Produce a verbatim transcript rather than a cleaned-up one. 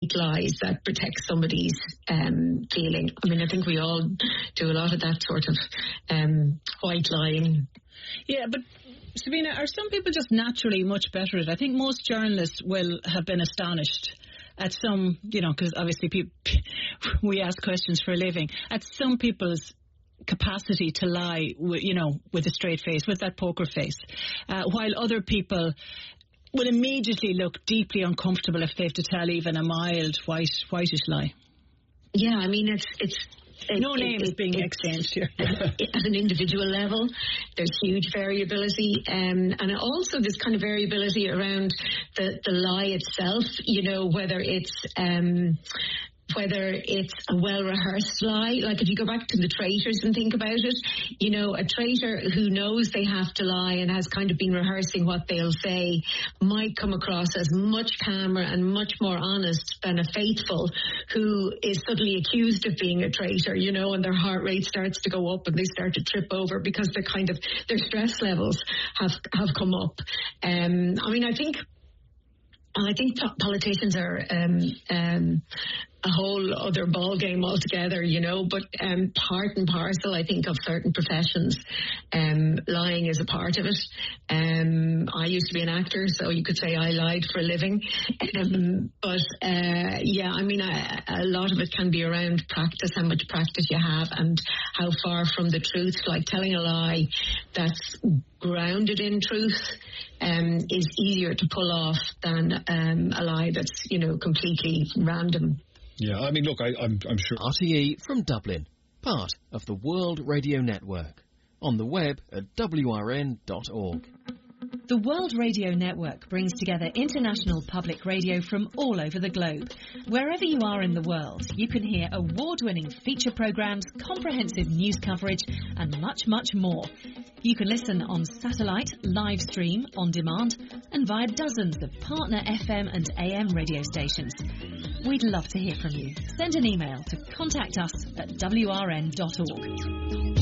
lies that protect somebody's um, feeling. I mean, I think we all do a lot of that sort of um, white lying. Yeah, but Sabina, are some people just naturally much better at it? I think most journalists will have been astonished at some, you know, because obviously people, we ask questions for a living, at some people's capacity to lie, you know, with a straight face, with that poker face, uh, while other people will immediately look deeply uncomfortable if they have to tell even a mild white whitish lie. Yeah, I mean, it's it's it, no name it, is being it, exchanged here. At an individual level, there's huge variability, um, and also there's kind of variability around the the lie itself. You know, whether it's um, whether it's a well-rehearsed lie. Like if you go back to the traitors and think about it, you know, a traitor who knows they have to lie and has kind of been rehearsing what they'll say might come across as much calmer and much more honest than a faithful who is suddenly accused of being a traitor, you know, and their heart rate starts to go up and they start to trip over because they're kind of, their stress levels have, have come up. Um, I mean, I think And I think politicians are um, um, a whole other ball game altogether, you know, but um, part and parcel, I think, of certain professions. Um, lying is a part of it. Um, I used to be an actor, so you could say I lied for a living. Um, but, uh, yeah, I mean, I, a lot of it can be around practice, how much practice you have and how far from the truth. Like telling a lie that's grounded in truth um, is easier to pull off than um, a lie that's, you know, completely random. Yeah, I mean, look, I, I'm, I'm sure. R T E from Dublin, part of the World Radio Network. On the web at w r n dot org. The World Radio Network brings together international public radio from all over the globe. Wherever you are in the world, you can hear award-winning feature programmes, comprehensive news coverage and much, much more. You can listen on satellite, live stream, on demand and via dozens of partner F M and A M radio stations. We'd love to hear from you. Send an email to contact us at w r n dot org.